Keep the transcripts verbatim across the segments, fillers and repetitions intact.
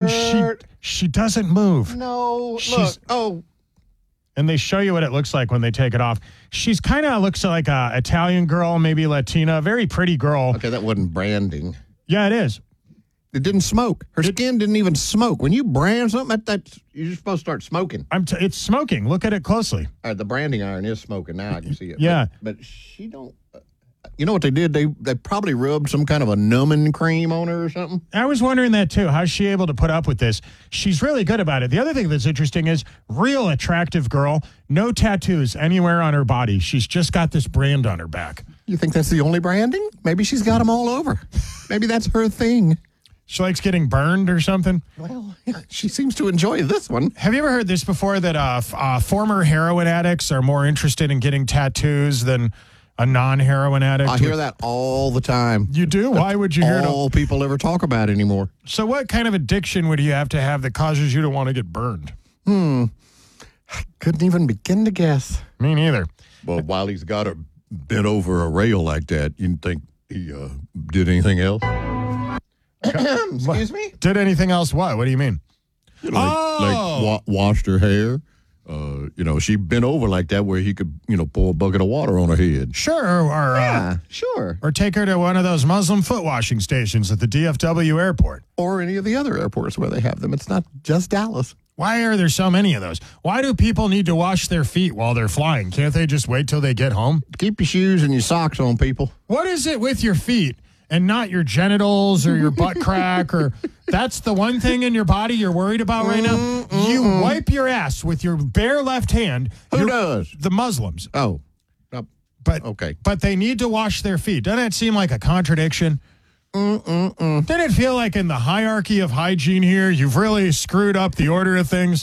and she she doesn't move. No, She's, look. Oh. And they show you what it looks like when they take it off. She's kind of looks like a Italian girl, maybe Latina, very pretty girl. Okay, that wasn't branding. Yeah, it is. It didn't smoke. Her it, skin didn't even smoke. When you brand something, that, that's, you're supposed to start smoking. I'm t- it's smoking. Look at it closely. All right, the branding iron is smoking. Now I can see it. Yeah. But, but she don't... Uh, you know what they did? They they probably rubbed some kind of a numbing cream on her or something. I was wondering that, too. How's she able to put up with this? She's really good about it. The other thing that's interesting is real attractive girl, no tattoos anywhere on her body. She's just got this brand on her back. You think that's the only branding? Maybe she's got them all over. Maybe that's her thing. She likes getting burned or something? Well, yeah, she seems to enjoy this one. Have you ever heard this before, that uh, f- uh, former heroin addicts are more interested in getting tattoos than a non-heroin addict? I hear that all the time. You do? Why would you hear it? All people ever talk about anymore. So what kind of addiction would you have to have that causes you to want to get burned? Hmm. I couldn't even begin to guess. Me neither. Well, while he's got her bent over a rail like that, you think he uh, did anything else? Excuse me? Did anything else what? What do you mean? You know, like, oh! like wa- washed her hair. Uh, you know, she bent over like that where he could, you know, pour a bucket of water on her head. Sure. Or, Yeah, uh, sure. or take her to one of those Muslim foot washing stations at the D F W airport. Or any of the other airports where they have them. It's not just Dallas. Why are there so many of those? Why do people need to wash their feet while they're flying? Can't they just wait till they get home? Keep your shoes and your socks on, people. What is it with your feet and not your genitals or your butt crack? Or that's the one thing in your body you're worried about right now? Mm-mm. You wipe your ass with your bare left hand. Who does? The Muslims. Oh. Uh, But okay. But they need to wash their feet. Doesn't it seem like a contradiction? Mm-mm-mm. Doesn't it feel like in the hierarchy of hygiene here, you've really screwed up the order of things?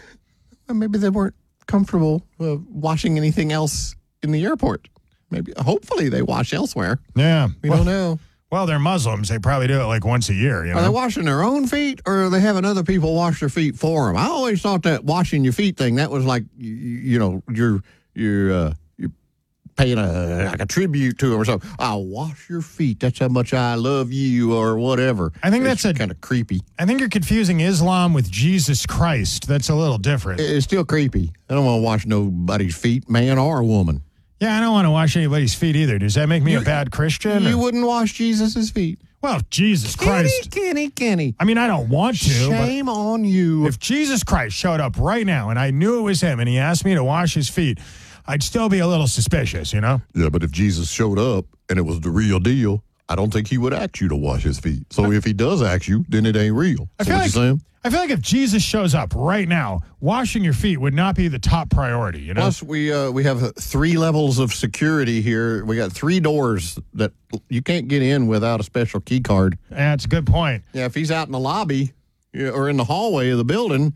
Well, maybe they weren't comfortable uh, washing anything else in the airport. Maybe, hopefully, they wash elsewhere. Yeah. We well, don't know. Well, they're Muslims. They probably do it like once a year. You know? Are they washing their own feet, or are they having other people wash their feet for them? I always thought that washing your feet thing, that was like, you, you know, you're you're uh, you're paying a like a tribute to them or something. I'll wash your feet. That's how much I love you, or whatever. I think it's that's a kind of creepy. I think you're confusing Islam with Jesus Christ. That's a little different. It's still creepy. I don't want to wash nobody's feet, man or woman. Yeah, I don't want to wash anybody's feet either. Does that make me You- a bad Christian? You or- wouldn't wash Jesus' feet. Well, Jesus Christ. Kenny, Kenny, Kenny. I mean, I don't want to. Shame on you. But if Jesus Christ showed up right now and I knew it was him and he asked me to wash his feet, I'd still be a little suspicious, you know? Yeah, but if Jesus showed up and it was the real deal, I don't think he would ask you to wash his feet. So if he does ask you, then it ain't real. I So feel what like you saying? I feel like if Jesus shows up right now, washing your feet would not be the top priority, you know? Plus, we uh, we have three levels of security here. We got three doors that you can't get in without a special key card. That's a good point. Yeah, if he's out in the lobby yeah, or in the hallway of the building,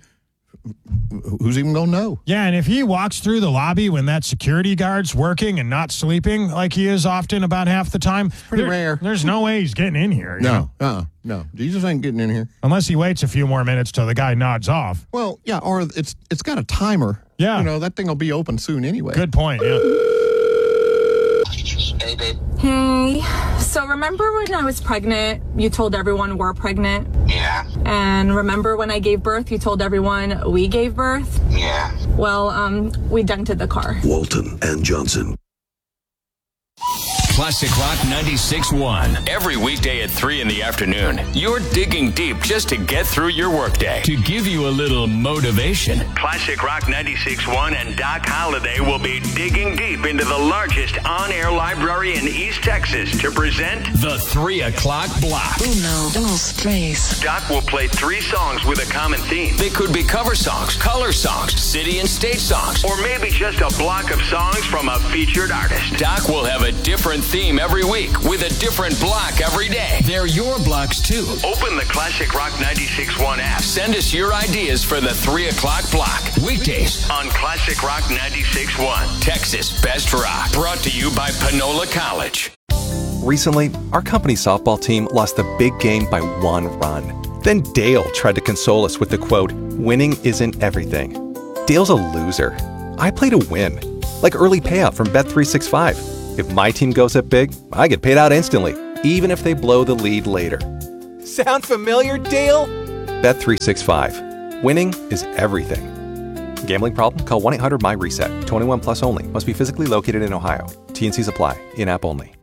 who's even going to know? Yeah, and if he walks through the lobby when that security guard's working and not sleeping like he is often about half the time, pretty rare. There's no way he's getting in here. you know? No, uh, no. Jesus ain't getting in here. Unless he waits a few more minutes till the guy nods off. Well, yeah, or it's it's got a timer. Yeah. You know, that thing will be open soon anyway. Good point, yeah. Hey, babe. Hey, so remember when I was pregnant, you told everyone we're pregnant? Yeah. And remember when I gave birth, you told everyone we gave birth? Yeah. Well, um, we dented the car. Walton and Johnson. Classic Rock ninety-six point one. Every weekday at three in the afternoon, you're digging deep just to get through your workday. To give you a little motivation, Classic Rock ninety-six point one and Doc Holliday will be digging deep into the largest on-air library in East Texas to present the three o'clock block. Uno, dos, tres. Doc will play three songs with a common theme. They could be cover songs, color songs, city and state songs, or maybe just a block of songs from a featured artist. Doc will have a different theme every week with a different block every day. They're your blocks too. Open the Classic Rock ninety-six point one app. Send us your ideas for the three o'clock block. Weekdays on Classic Rock ninety-six point one. Texas Best Rock. Brought to you by Panola College. Recently, our company softball team lost the big game by one run. Then Dale tried to console us with the quote, "Winning isn't everything." Dale's a loser. I play to win. Like early payout from Bet three sixty-five. If my team goes up big, I get paid out instantly, even if they blow the lead later. Sound familiar, Dale? Bet three sixty-five. Winning is everything. Gambling problem? Call one eight hundred my reset. twenty-one plus only. Must be physically located in Ohio. T N Cs apply. In-app only.